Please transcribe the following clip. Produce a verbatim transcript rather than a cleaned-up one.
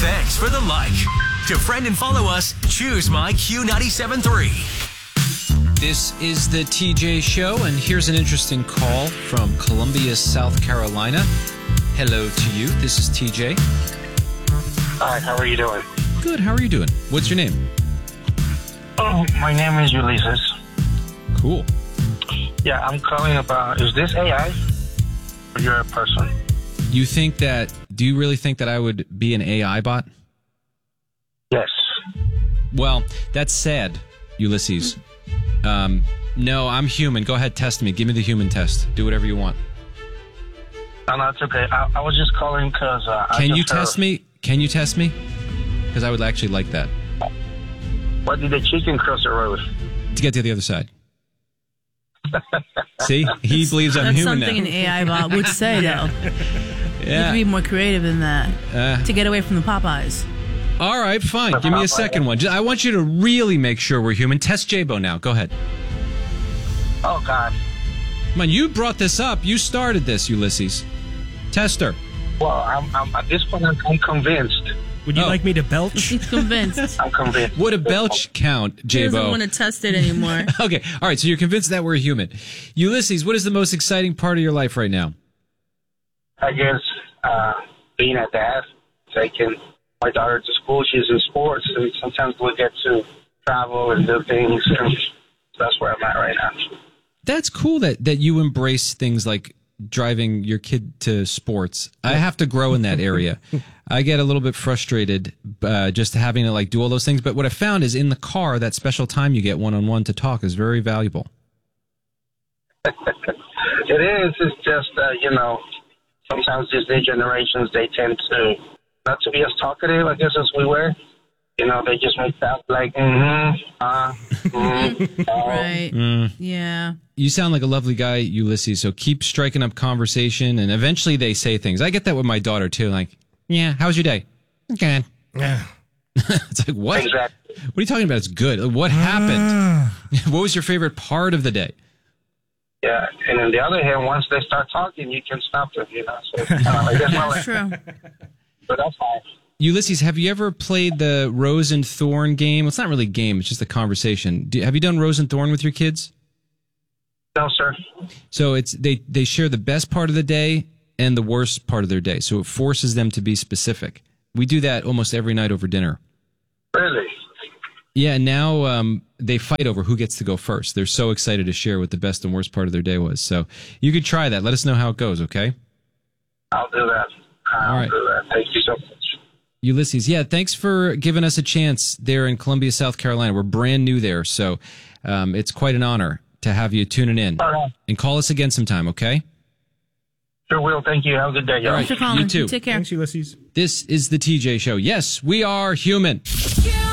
Thanks for the like. To friend and follow us, choose My Q ninety-seven point three. This is the T J Show, and here's an interesting call from Columbia, South Carolina. Hello to you. This is T J. Hi, how are you doing? Good. How are you doing? What's your name? Oh, my name is Ulysses. Cool. Yeah, I'm calling about, is this A I or you're a person? You think that, do you really think that I would be an A I bot? Yes. Well, that's sad, Ulysses. Um, no, I'm human. Go ahead, test me. Give me the human test. Do whatever you want. No, no, it's okay. I, I was just calling because... Uh, Can I you just heard, test me? Can you test me? Because I would actually like that. What did the chicken cross the road? To get to the other side. See? He believes I'm That's human something now. an A I bot would say, though. You Yeah. can be more creative than that Uh, to get away from the Popeyes. all right, fine. Give me a second one. Just- I want you to really make sure we're human. Test J-Bo now. Go ahead. Oh, God. Come on, you brought this up. You started this, Ulysses. Test her. Well, I'm, I'm, at this point, I'm, I'm convinced. Would you Oh. like me to belch? He's convinced. I'm convinced. Would a belch count, He doesn't J-Bo? want to test it anymore. Okay, all right, so you're convinced that we're human. Ulysses, what is the most exciting part of your life right now? I guess uh, being a dad, taking my daughter to school, she's in sports, and sometimes we get to travel and do things, and that's where I'm at right now. That's cool that, that you embrace things like driving your kid to sports. I have to grow in that area. I get a little bit frustrated uh, just having to like do all those things. But what I found is in the car, that special time you get one-on-one to talk is very valuable. It is. It's just, uh, you know, sometimes these new generations, they tend to not to be as talkative, I guess, as we were. You know, they just make that like, mm-hmm, uh, mm, uh. Right. Mm. Yeah. You sound like a lovely guy, Ulysses, so keep striking up conversation, and eventually they say things. I get that with my daughter, too, like, yeah, how was your day? Good. Yeah. It's like, what? Exactly. What are you talking about? It's good. What happened? What was your favorite part of the day? Yeah, and on the other hand, once they start talking, you can stop them, you know. So, uh, I guess my That's true. But that's fine. Ulysses, have you ever played the Rose and Thorn game? Well, it's not really a game; it's just a conversation. Do, have you done Rose and Thorn with your kids? No, sir. So it's they they share the best part of the day and the worst part of their day. So it forces them to be specific. We do that almost every night over dinner. Really? Yeah, and now um, they fight over who gets to go first. They're so excited to share what the best and worst part of their day was. So you could try that. Let us know how it goes, okay? I'll do that. I'll All right. do that. Thank you so much. Ulysses, yeah, thanks for giving us a chance there in Columbia, South Carolina. We're brand new there, so um, it's quite an honor to have you tuning in. All right. And call us again sometime, okay? Sure will. Thank you. Have a good day, y'all. All right. Thanks for calling. You too. Take care. Thanks, Ulysses. This is the T J Show. Yes, we are human. Q